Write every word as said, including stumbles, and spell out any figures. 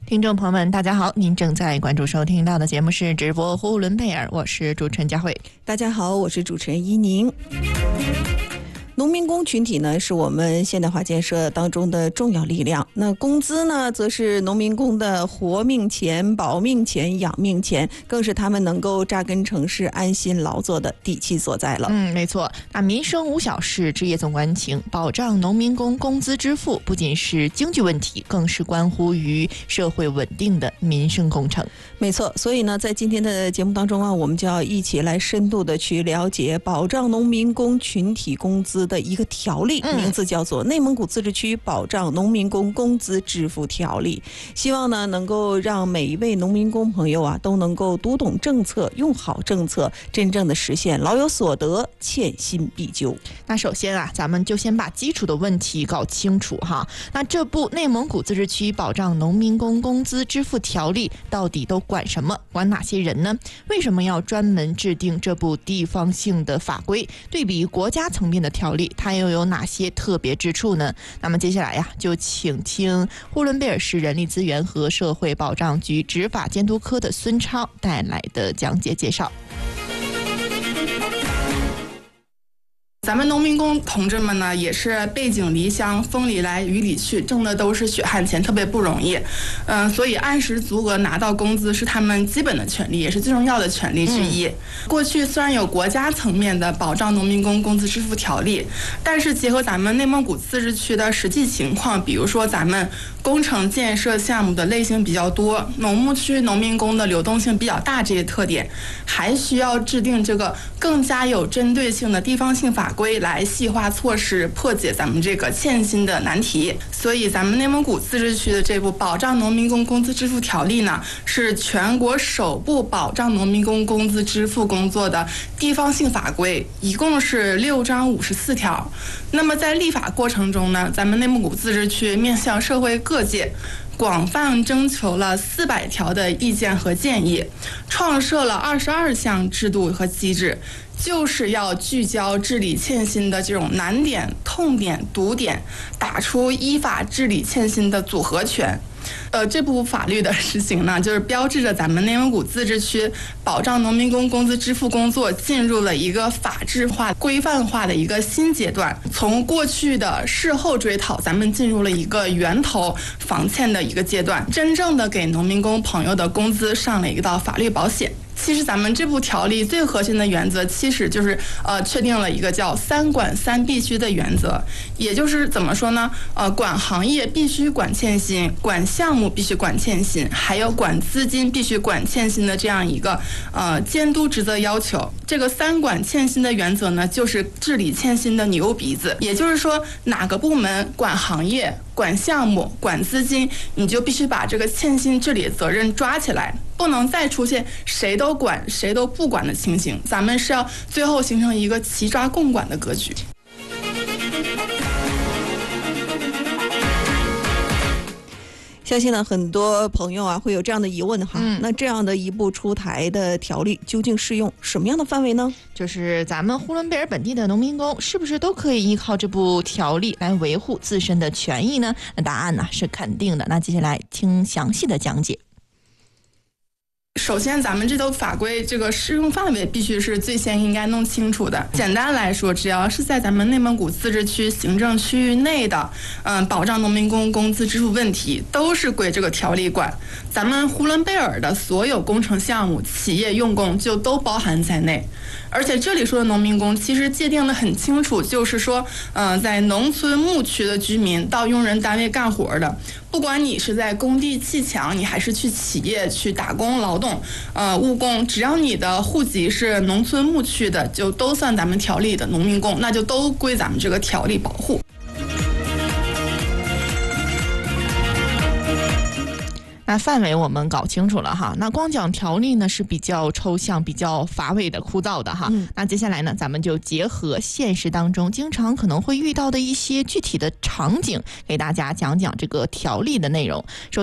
听众朋友们大家好，您正在关注收听到的节目是直播呼伦贝尔，我是主持人佳慧。 大家好，我是主持人依宁。农民工群体呢，是我们现代化建设当中的重要力量。那工资呢，则是农民工的活命钱、保命钱、养命钱，更是他们能够扎根城市、安心劳作的底气所在了。 嗯，没错。那民生无小事，置业总关情，保障农民工工资支付，不仅是经济问题，更是关乎于社会稳定的民生工程。 没错，所以呢，在今天的节目当中啊，我们就要一起来深度的去了解保障农民工群体工资的一个条例，名字叫做《内蒙古自治区保障农民工工资支付条例》。希望呢，能够让每一位农民工朋友啊，都能够读懂政策，用好政策，真正的实现老有所得，欠薪必究。 那首先啊，咱们就先把基础的问题搞清楚哈。那这部《内蒙古自治区保障农民工工资支付条例》到底都管什么？管哪些人呢？为什么要专门制定这部地方性的法规？对比国家层面的条例，它又有哪些特别之处呢？那么接下来呀，就请听呼伦贝尔市人力资源和社会保障局执法监督科的孙超带来的讲解介绍。 咱们农民工同志们呢，也是背井离乡，风里来雨里去，挣的都是血汗钱，特别不容易。嗯、呃，所以按时足额拿到工资是他们基本的权利，也是最重要的权利之一。嗯、过去虽然有国家层面的保障农民工工资支付条例，但是结合咱们内蒙古自治区的实际情况，比如说咱们工程建设项目的类型比较多，农牧区农民工的流动性比较大，这些特点，还需要制定这个更加有针对性的地方性法规来细化措施，破解咱们这个欠薪的难题。所以咱们内蒙古自治区的这部保障农民工工资支付条例呢，是全国首部保障农民工工资支付工作的地方性法规，一共是六章五十四条。那么在立法过程中呢，咱们内蒙古自治区面向社会各界广泛征求了四百条的意见和建议，创设了二十二项制度和机制，就是要聚焦治理欠薪的这种难点、痛点、堵点，打出依法治理欠薪的组合拳。呃，这部法律的实行呢，就是标志着咱们内蒙古自治区保障农民工工资支付工作进入了一个法制化、规范化的一个新阶段。从过去的事后追讨，咱们进入了一个源头防欠的一个阶段，真正的给农民工朋友的工资上了一道法律保险。其实咱们这部条例最核心的原则，其实就是呃确定了一个叫三管三必须的原则，也就是怎么说呢？呃，管行业必须管欠薪，管项目必须管欠薪，还有管资金必须管欠薪的这样一个呃监督职责要求。这个三管欠薪的原则呢，就是治理欠薪的牛鼻子，也就是说哪个部门管行业、管项目、管资金，你就必须把这个欠薪治理责任抓起来，不能再出现谁都管谁都不管的情形。咱们是要最后形成一个齐抓共管的格局。 相信呢，很多朋友啊会有这样的疑问哈、嗯，那这样的一部出台的条例究竟适用什么样的范围呢？ 就是咱们呼伦贝尔本地的农民工是不是都可以依靠这部条例来维护自身的权益呢？那答案呢是肯定的。那接下来听详细的讲解。 首先，咱们这套法规这个适用范围必须是最先应该弄清楚的。简单来说，只要是在咱们内蒙古自治区行政区域内的，嗯，保障农民工工资支付问题，都是归这个条例管。咱们呼伦贝尔的所有工程项目、企业用工就都包含在内。而且这里说的农民工，其实界定的很清楚，就是说，嗯、呃，在农村牧区的居民到用人单位干活的，不管你是在工地砌墙，你还是去企业去打工劳动，呃，务工，只要你的户籍是农村牧区的，就都算咱们条例的农民工，那就都归咱们这个条例保护。 那范围我们搞清楚了哈，那光讲条例呢是比较抽象、比较乏味的、枯燥的哈。嗯、那接下来呢，咱们就结合现实当中经常可能会遇到的一些具体的场景，给大家讲讲这个条例的内容。首